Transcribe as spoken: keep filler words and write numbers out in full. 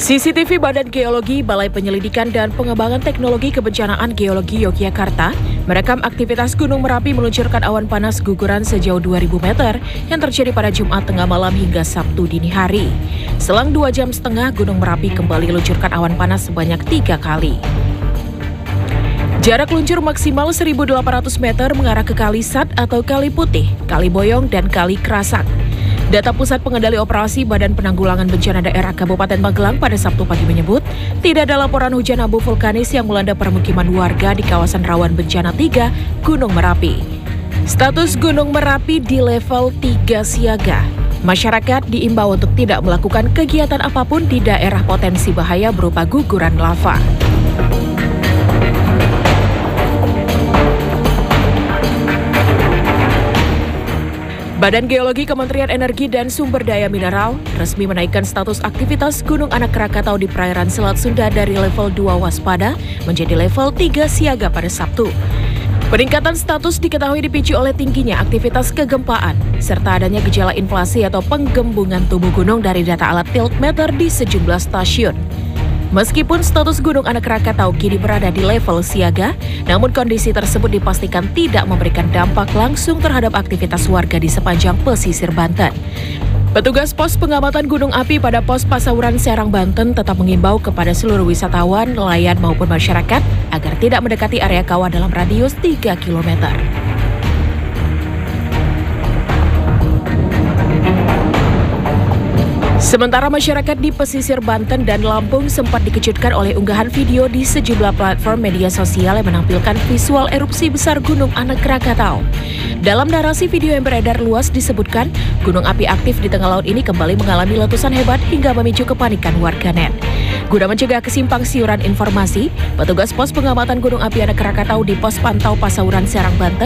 C C T V Badan Geologi, Balai Penyelidikan dan Pengembangan Teknologi Kebencanaan Geologi Yogyakarta merekam aktivitas Gunung Merapi meluncurkan awan panas guguran sejauh dua ribu meter yang terjadi pada Jumat tengah malam hingga Sabtu dini hari. Selang dua jam setengah, Gunung Merapi kembali meluncurkan awan panas sebanyak tiga kali. Jarak luncur maksimal seribu delapan ratus meter mengarah ke Kali Sat atau Kali Putih, Kali Boyong, dan Kali Kerasak. Data Pusat Pengendali Operasi Badan Penanggulangan Bencana Daerah Kabupaten Magelang pada Sabtu pagi menyebut, tidak ada laporan hujan abu vulkanis yang melanda permukiman warga di kawasan rawan bencana tiga, Gunung Merapi. Status Gunung Merapi di level tiga siaga. Masyarakat diimbau untuk tidak melakukan kegiatan apapun di daerah potensi bahaya berupa guguran lava. Badan Geologi Kementerian Energi dan Sumber Daya Mineral resmi menaikkan status aktivitas Gunung Anak Krakatau di perairan Selat Sunda dari level dua waspada menjadi level tiga siaga pada Sabtu. Peningkatan status diketahui dipicu oleh tingginya aktivitas kegempaan serta adanya gejala inflasi atau penggembungan tubuh gunung dari data alat tiltmeter di sejumlah stasiun. Meskipun status Gunung Anak Krakatau kini berada di level siaga, namun kondisi tersebut dipastikan tidak memberikan dampak langsung terhadap aktivitas warga di sepanjang pesisir Banten. Petugas pos pengamatan gunung api pada pos Pasauran Serang, Banten tetap mengimbau kepada seluruh wisatawan, nelayan maupun masyarakat agar tidak mendekati area kawah dalam radius tiga kilometer. Sementara masyarakat di pesisir Banten dan Lampung sempat dikejutkan oleh unggahan video di sejumlah platform media sosial yang menampilkan visual erupsi besar Gunung Anak Krakatau. Dalam narasi video yang beredar luas disebutkan, gunung api aktif di tengah laut ini kembali mengalami letusan hebat hingga memicu kepanikan warganet. Guna mencegah kesimpang siuran informasi, petugas pos pengamatan Gunung Api Anak Krakatau di pos pantau Pasauran Serang, Banten